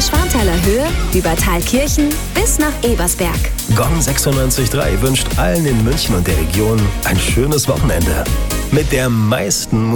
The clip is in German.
Schwanthaler Höhe über Thalkirchen bis nach Ebersberg. Gong 96.3 wünscht allen in München und der Region ein schönes Wochenende. Mit der meisten